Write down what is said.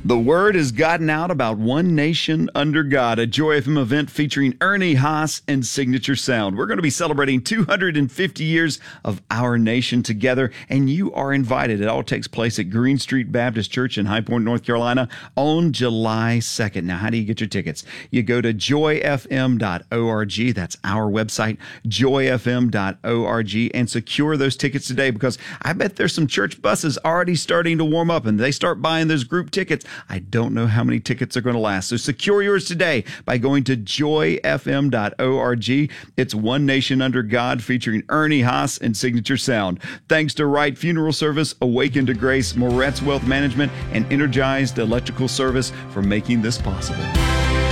The word has gotten out about One Nation Under God, a Joy FM event featuring Ernie Haas and Signature Sound. We're going to be celebrating 250 years of our nation together, and you are invited. It all takes place at Green Street Baptist Church in High Point, North Carolina on July 2nd. Now, how do you get your tickets? You go to joyfm.org. That's our website, joyfm.org, and secure those tickets today, because I bet there's some church buses already starting to warm up, and they start buying those group tickets. I don't know how many tickets are going to last. So secure yours today by going to joyfm.org. It's One Nation Under God featuring Ernie Haas and Signature Sound. Thanks to Wright Funeral Service, Awaken to Grace, Moretz Wealth Management, and Energized Electrical Service for making this possible.